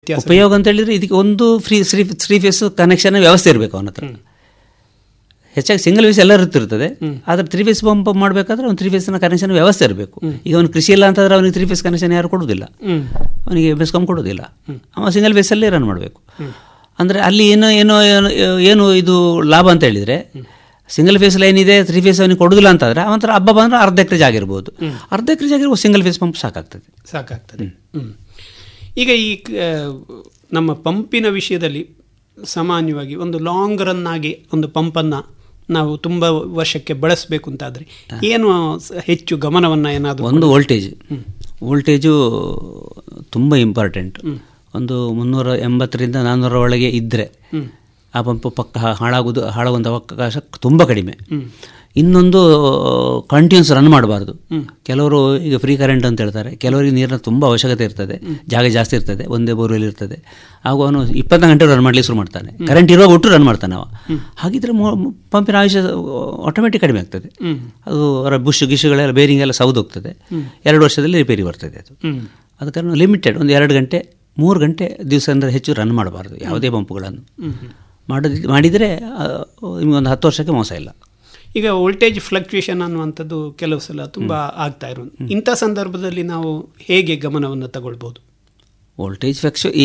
ವ್ಯತ್ಯಾಸ? ಉಪಯೋಗ ಅಂತ ಹೇಳಿದರೆ ಇದಕ್ಕೆ ಒಂದು ತ್ರೀ ಫೇಸ್ ಕನೆಕ್ಷನ್ ವ್ಯವಸ್ಥೆ ಇರಬೇಕು ಅವನ ಹತ್ರ. ಹೆಚ್ಚಾಗಿ ಸಿಂಗಲ್ ಫೇಸ್ ಎಲ್ಲ ಇರ್ತದೆ, ಆದರೆ ತ್ರೀ ಫೇಸ್ ಪಂಪ್ ಮಾಡಬೇಕಾದ್ರೆ ಒಂದು ತ್ರೀ ಫೇಸ್ನ ಕನೆಕ್ಷನ್ ವ್ಯವಸ್ಥೆ ಇರಬೇಕು. ಈಗ ಅವನು ಕೃಷಿ ಇಲ್ಲ ಅಂತಂದ್ರೆ ಅವನಿಗೆ ತ್ರೀ ಫೇಸ್ ಕನೆಕ್ಷನ್ ಯಾರು ಕೊಡೋದಿಲ್ಲ, ಅವನಿಗೆ ಬೆಸ್ಕಾಂ ಕೊಡೋದಿಲ್ಲ, ಅವ ಸಿಂಗಲ್ ಫೇಸಲ್ಲೇ ರನ್ ಮಾಡಬೇಕು. ಅಂದರೆ ಅಲ್ಲಿ ಏನು ಇದು ಲಾಭ ಅಂತ ಹೇಳಿದರೆ, ಸಿಂಗಲ್ ಫೇಸ್ ಲೈನ್ ಇದೆ, ತ್ರೀ ಫೇಸ್ ಅವನಿಗೆ ಕೊಡೋದಿಲ್ಲ ಅಂತಂದರೆ ಅವಂತರ ಹಬ್ಬ ಬಂದರೆ ಅರ್ಧ ಎಕರೆ ಜಾಗ ಇರ್ಬೋದು, ಅರ್ಧ ಎಕರೆ ಜಾಗ ಇರ್ಬೋದು, ಸಿಂಗಲ್ ಫೇಸ್ ಪಂಪ್ ಸಾಕಾಗ್ತದೆ. ಈಗ ಈ ನಮ್ಮ ಪಂಪಿನ ವಿಷಯದಲ್ಲಿ ಸಾಮಾನ್ಯವಾಗಿ ಒಂದು ಲಾಂಗ್ ರನ್ ಆಗಿ ಒಂದು ಪಂಪನ್ನು ನಾವು ತುಂಬ ವರ್ಷಕ್ಕೆ ಬಳಸಬೇಕು ಅಂತಾದರೆ ಏನು ಹೆಚ್ಚು ಗಮನವನ್ನು ಏನಾದರೂ? ಒಂದು ವೋಲ್ಟೇಜು ತುಂಬ ಇಂಪಾರ್ಟೆಂಟ್. ಒಂದು 380ರಿಂದ 400 ಒಳಗೆ ಇದ್ದರೆ ಆ ಪಂಪು ಪಕ್ಕ ಹಾಳಾಗುವಂಥ ಅವಕಾಶ ತುಂಬ ಕಡಿಮೆ. ಇನ್ನೊಂದು ಕಂಟಿನ್ಯೂಸ್ ರನ್ ಮಾಡಬಾರ್ದು. ಕೆಲವರು ಈಗ ಫ್ರೀ ಕರೆಂಟ್ ಅಂತ ಹೇಳ್ತಾರೆ, ಕೆಲವರಿಗೆ ನೀರಿನ ತುಂಬ ಅವಶ್ಯಕತೆ ಇರ್ತದೆ, ಜಾಗ ಜಾಸ್ತಿ ಇರ್ತದೆ, ಒಂದೇ ಬೋರ್ವೆಲ್ ಇರ್ತದೆ, ಹಾಗೂ ಅವನು 24 ಗಂಟೆ ರನ್ ಮಾಡಲಿಕ್ಕೆ ಶುರು ಮಾಡ್ತಾನೆ, ಕರೆಂಟ್ ಇರುವಾಗ ಒಟ್ಟು ರನ್ ಮಾಡ್ತಾನೆ ಅವ. ಹಾಗಿದ್ರೆ ಪಂಪಿನ ಆಯುಷ್ಯ ಆಟೋಮೆಟಿಕ್ ಕಡಿಮೆ ಆಗ್ತದೆ. ಅದು ಗಿಶುಗಳೆಲ್ಲ ಬೇರಿಂಗ್ ಎಲ್ಲ ಸೌದೋಗ್ತದೆ, 2 ವರ್ಷದಲ್ಲಿ ರಿಪೇರಿ ಬರ್ತದೆ. ಅದು ಕಾರಣ ಲಿಮಿಟೆಡ್ ಒಂದು 2 ಗಂಟೆ 3 ಗಂಟೆ ದಿವಸ ಅಂದರೆ ಹೆಚ್ಚು ರನ್ ಮಾಡಬಾರ್ದು ಯಾವುದೇ ಪಂಪುಗಳನ್ನು. ಮಾಡಿದರೆ ನಿಮಗೊಂದು 10 ವರ್ಷಕ್ಕೆ ಮೋಸ ಇಲ್ಲ. ಈಗ ವೋಲ್ಟೇಜ್ ಫ್ಲಕ್ಚುಯೇಷನ್ ಅನ್ನುವಂಥದ್ದು ಕೆಲವು ಸಲ ತುಂಬ ಆಗ್ತಾ ಇರೋದು, ಇಂಥ ಸಂದರ್ಭದಲ್ಲಿ ನಾವು ಹೇಗೆ ಗಮನವನ್ನು ತಗೊಳ್ಬೋದು? ವೋಲ್ಟೇಜ್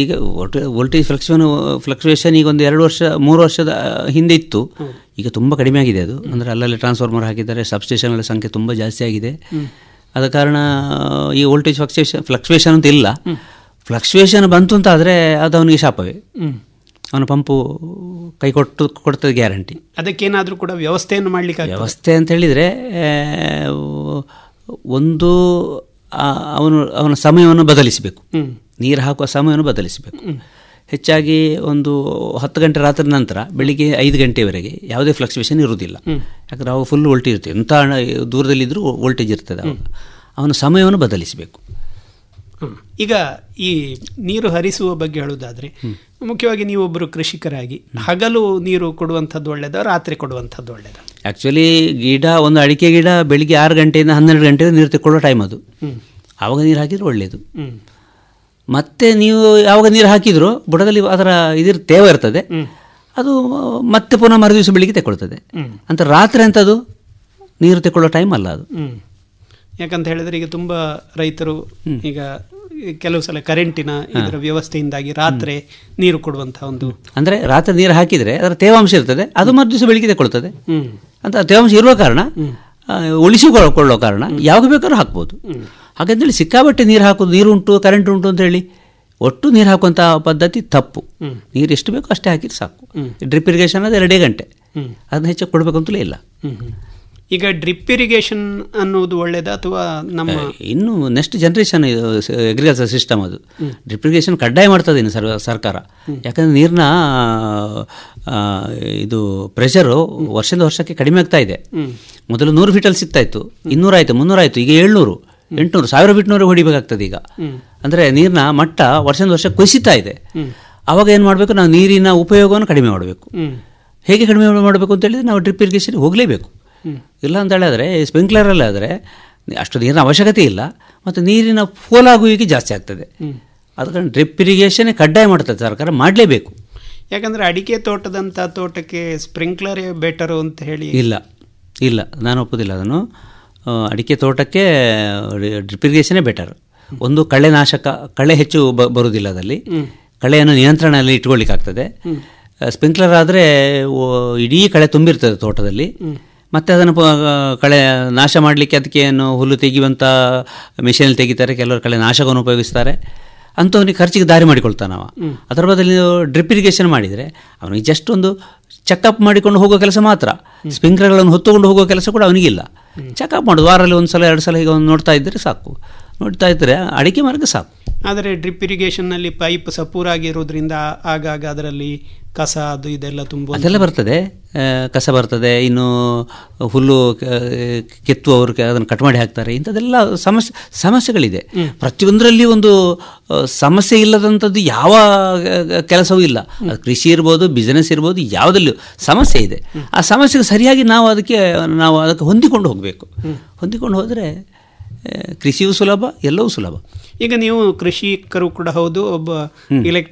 ಫ್ಲಕ್ಚುಯೇಷನ್ ಈಗ ಒಂದು 2 ವರ್ಷ 3 ವರ್ಷದ ಹಿಂದೆ ಇತ್ತು, ಈಗ ತುಂಬ ಕಡಿಮೆ ಆಗಿದೆ ಅದು. ಅಂದರೆ ಅಲ್ಲಲ್ಲಿ ಟ್ರಾನ್ಸ್ಫಾರ್ಮರ್ ಹಾಕಿದ್ದಾರೆ, ಸಬ್ಸ್ಟೇಷನ್ಗಳ ಸಂಖ್ಯೆ ತುಂಬ ಜಾಸ್ತಿ ಆಗಿದೆ. ಆದ ಕಾರಣ ಈ ವೋಲ್ಟೇಜ್ ಫ್ಲಕ್ಚುಯೇಷನ್ ಅಂತ ಇಲ್ಲ. ಫ್ಲಕ್ಚುಯೇಷನ್ ಬಂತು ಅಂತ ಆದರೆ ಅದು ಅವನಿಗೆ ಶಾಪವೇ, ಅವನ ಪಂಪು ಕೈ ಕೊಡ್ತದೆ ಗ್ಯಾರಂಟಿ. ಅದಕ್ಕೇನಾದರೂ ಕೂಡ ವ್ಯವಸ್ಥೆಯನ್ನು ಮಾಡಲಿಕ್ಕೆ? ವ್ಯವಸ್ಥೆ ಅಂತ ಹೇಳಿದರೆ ಒಂದು ಅವನ ಸಮಯವನ್ನು ಬದಲಿಸಬೇಕು, ನೀರು ಹಾಕುವ ಸಮಯವನ್ನು ಬದಲಿಸಬೇಕು. ಹೆಚ್ಚಾಗಿ ಒಂದು 10 ಗಂಟೆ ರಾತ್ರಿ ನಂತರ ಬೆಳಿಗ್ಗೆ 5 ಗಂಟೆವರೆಗೆ ಯಾವುದೇ ಫ್ಲಕ್ಚುಯೇಷನ್ ಇರುವುದಿಲ್ಲ. ಯಾಕಂದರೆ ಅವಾಗ ಫುಲ್ ವೋಲ್ಟೇಜ್ ಇರ್ತದೆ, ಎಂಥ ದೂರದಲ್ಲಿದ್ದರೂ ವೋಲ್ಟೇಜ್ ಇರ್ತದೆ. ಅವಾಗ ಅವನ ಸಮಯವನ್ನು ಬದಲಿಸಬೇಕು. ಈಗ ಈ ನೀರು ಹರಿಸುವ ಬಗ್ಗೆ ಹೇಳುವುದಾದರೆ, ಮುಖ್ಯವಾಗಿ ನೀವೊಬ್ಬರು ಕೃಷಿಕರಾಗಿ ಹಗಲು ನೀರು ಕೊಡುವಂಥದ್ದು ಒಳ್ಳೆಯದ, ರಾತ್ರಿ ಕೊಡುವಂಥದ್ದು ಒಳ್ಳೆಯದ? ಆ್ಯಕ್ಚುಲಿ ಒಂದು ಅಡಿಕೆ ಗಿಡ ಬೆಳಿಗ್ಗೆ 6 ಗಂಟೆಯಿಂದ 12 ಗಂಟೆಗೆ ನೀರು ತೆಕ್ಕೊಳ್ಳೋ ಟೈಮ್ ಅದು, ಆವಾಗ ನೀರು ಹಾಕಿದರೆ ಒಳ್ಳೆಯದು. ಮತ್ತೆ ನೀವು ಯಾವಾಗ ನೀರು ಹಾಕಿದರೂ ಬುಡದಲ್ಲಿ ಅದರ ತೇವ ಇರ್ತದೆ, ಅದು ಮತ್ತೆ ಪುನಃ ಮರುದಿವಸ ಬೆಳಿಗ್ಗೆ ತೆಕ್ಕೊಳ್ತದೆ. ಅಂತ ರಾತ್ರಿ ಅಂತದ್ದು ನೀರು ತೆಕ್ಕೊಳ್ಳೋ ಟೈಮ್ ಅಲ್ಲ ಅದು. ಯಾಕಂತ ಹೇಳಿದರೆ ಈಗ ತುಂಬ ರೈತರು ಈಗ ಕೆಲವು ಸಲ ಕರೆಂಟಿನ ಇದರ ವ್ಯವಸ್ಥೆಯಿಂದಾಗಿ ರಾತ್ರಿ ನೀರು ಕೊಡುವಂಥ ಒಂದು, ಅಂದರೆ ರಾತ್ರಿ ನೀರು ಹಾಕಿದರೆ ಅದರ ತೇವಾಂಶ ಇರ್ತದೆ, ಅದು ಮರುದಿವಸ ಬೆಳಿಗ್ಗೆ ತೆಕ್ಕೊಳ್ತದೆ. ಅಂತ ತೇವಾಂಶ ಇರುವ ಕಾರಣ ಉಳಿಸಿಕೊಳ್ಳೋ ಕಾರಣ ಯಾವಾಗ ಬೇಕಾದ್ರೂ ಹಾಕ್ಬೋದು. ಹಾಗಂತೇಳಿ ಸಿಕ್ಕಾಬಟ್ಟೆ ನೀರು ಉಂಟು ಕರೆಂಟ್ ಉಂಟು ಅಂತ ಹೇಳಿ ಒಟ್ಟು ನೀರು ಹಾಕುವಂಥ ಪದ್ಧತಿ ತಪ್ಪು. ನೀರು ಎಷ್ಟು ಬೇಕೋ ಅಷ್ಟೇ ಹಾಕಿದ್ರೆ ಸಾಕು. ಡ್ರಿಪ್ ಇರಿಗೇಷನ್ ಅದು 2 ಗಂಟೆ, ಅದನ್ನ ಹೆಚ್ಚು ಕೊಡಬೇಕು ಅಂತಲೇ ಇಲ್ಲ. ಈಗ ಡ್ರಿಪ್ ಇರಿಗೇಷನ್ ಅನ್ನೋದು ಒಳ್ಳೆಯದ ಅಥವಾ ನಮ್ಮ ಇನ್ನು ನೆಕ್ಸ್ಟ್ ಜನರೇಷನ್ ಅಗ್ರಿಕಲ್ಚರ್ ಸಿಸ್ಟಮ್ ಅದು ಡ್ರಿಪ್ ಇರಿಗೇಷನ್ ಕಡ್ಡಾಯ ಮಾಡ್ತದೆ ಇನ್ನು ಸರ್ಕಾರ. ಯಾಕಂದರೆ ನೀರಿನ ಇದು ಪ್ರೆಷರು ವರ್ಷದಿಂದ ವರ್ಷಕ್ಕೆ ಕಡಿಮೆ ಆಗ್ತಾ ಇದೆ. ಮೊದಲು 100 ಫೀಟಲ್ಲಿ ಸಿಗ್ತಾ ಇತ್ತು, 200 ಆಯಿತು, 300 ಆಯಿತು, ಈಗ 700, 800, 1000 ಫೀಟ್ನವರೆಗೆ ಹೊಡಿಬೇಕಾಗ್ತದೆ ಈಗ. ಅಂದರೆ ನೀರಿನ ಮಟ್ಟ ವರ್ಷದಿಂದ ವರ್ಷ ಕುಸಿತಾ ಇದೆ. ಆವಾಗ ಏನು ಮಾಡಬೇಕು, ನಾವು ನೀರಿನ ಉಪಯೋಗವನ್ನು ಕಡಿಮೆ ಮಾಡಬೇಕು. ಹೇಗೆ ಕಡಿಮೆ ಮಾಡಬೇಕು ಅಂತ ಹೇಳಿದರೆ ನಾವು ಡ್ರಿಪ್ ಇರಿಗೇಷನ್ ಹೋಗಲೇಬೇಕು. ಇಲ್ಲ ಅಂತ ಹೇಳಿದ್ರೆ ಸ್ಪ್ರಿಂಕ್ಲರಲ್ಲಾದರೆ ಅಷ್ಟು ನೀರಿನ ಅವಶ್ಯಕತೆ ಇಲ್ಲ, ಮತ್ತು ನೀರಿನ ಪೋಲಾಗುವಿಕೆ ಜಾಸ್ತಿ ಆಗ್ತದೆ. ಅದಕ್ಕೆ ಡ್ರಿಪ್ ಇರಿಗೇಷನ್ ಕಡ್ಡಾಯ ಮಾಡ್ತದೆ ಸರ್ಕಾರ, ಮಾಡಲೇಬೇಕು. ಯಾಕಂದರೆ ಅಡಿಕೆ ತೋಟದಂಥ ತೋಟಕ್ಕೆ ಸ್ಪ್ರಿಂಕ್ಲರೇ ಬೆಟರು ಅಂತ ಹೇಳಿ ಇಲ್ಲ, ನಾನು ಒಪ್ಪೋದಿಲ್ಲ ಅದನ್ನು. ಅಡಿಕೆ ತೋಟಕ್ಕೆ ಡ್ರಿಪ್ ಇರಿಗೇಷನೇ ಬೆಟರ್. ಒಂದು ಕಳೆ ಹೆಚ್ಚು ಬರುವುದಿಲ್ಲ ಅದರಲ್ಲಿ, ಕಳೆಯನ್ನು ನಿಯಂತ್ರಣದಲ್ಲಿ ಇಟ್ಕೊಳ್ಳಿಕ್ಕಾಗ್ತದೆ. ಸ್ಪ್ರಿಂಕ್ಲರ್ ಆದರೆ ಇಡೀ ಕಳೆ ತುಂಬಿರ್ತದೆ ತೋಟದಲ್ಲಿ, ಮತ್ತು ಅದನ್ನು ಕಳೆ ನಾಶ ಮಾಡಲಿಕ್ಕೆ ಅದಕ್ಕೆ ಏನು ಹುಲ್ಲು ತೆಗೆಯುವಂಥ ಮಿಷಿನಲ್ಲಿ ತೆಗಿತಾರೆ, ಕೆಲವರು ಕಳೆ ನಾಶಕವನ್ನು ಉಪಯೋಗಿಸ್ತಾರೆ. ಅಂಥವನಿಗೆ ಖರ್ಚಿಗೆ ದಾರಿ ಮಾಡಿಕೊಳ್ತಾನೆ ಅವ. ಅದರ ಬದಲು ಡ್ರಿಪ್ ಇರಿಗೇಷನ್ ಮಾಡಿದರೆ ಅವನಿಗೆ ಜಸ್ಟ್ ಒಂದು ಚೆಕಪ್ ಮಾಡಿಕೊಂಡು ಹೋಗೋ ಕೆಲಸ ಮಾತ್ರ, ಸ್ಪ್ರಿಂಕ್ಲರ್ಗಳನ್ನು ಹೊತ್ತುಕೊಂಡು ಹೋಗೋ ಕೆಲಸ ಕೂಡ ಅವನಿಗಿಲ್ಲ. ಚೆಕಪ್ ಮಾಡೋದು ವಾರಲ್ಲಿ 1 ಸಲ 2 ಸಲ ಈಗ ನೋಡ್ತಾ ಇದ್ದರೆ ಸಾಕು, ನೋಡ್ತಾ ಇದ್ದರೆ ಅಡಿಕೆ ಮಾರ್ಗ ಸಾಕು. ಆದರೆ ಡ್ರಿಪ್ ಇರಿಗೇಷನ್ನಲ್ಲಿ ಪೈಪ್ ಸಪೂರಾಗಿರೋದ್ರಿಂದ ಆಗಾಗ ಅದರಲ್ಲಿ ಕಸ ಅದು ಇದೆಲ್ಲ ಅದೆಲ್ಲ ಬರ್ತದೆ, ಕಸ ಬರ್ತದೆ. ಇನ್ನು ಹುಲ್ಲು ಕೆತ್ತುವವರು ಅದನ್ನು ಕಟ್ ಮಾಡಿ ಹಾಕ್ತಾರೆ. ಇಂಥದ್ದೆಲ್ಲ ಸಮಸ್ಯೆಗಳಿದೆ. ಪ್ರತಿಯೊಂದರಲ್ಲಿ ಒಂದು ಸಮಸ್ಯೆ ಇಲ್ಲದಂಥದ್ದು ಯಾವ ಕೆಲಸವೂ ಇಲ್ಲ. ಅದು ಕೃಷಿ ಇರ್ಬೋದು, ಬಿಸ್ನೆಸ್ ಇರ್ಬೋದು, ಯಾವುದಲ್ಲೂ ಸಮಸ್ಯೆ ಇದೆ. ಆ ಸಮಸ್ಯೆಗೆ ಸರಿಯಾಗಿ ನಾವು ಅದಕ್ಕೆ ಹೊಂದಿಕೊಂಡು ಹೋಗಬೇಕು. ಹೊಂದಿಕೊಂಡು ಹೋದರೆ ಕೃಷಿಯೂ ಸುಲಭ, ಎಲ್ಲವೂ ಸುಲಭ. ಈಗ ನೀವು ಕೃಷಿಕರು ಕೂಡ ಹೌದು, ಒಬ್ಬ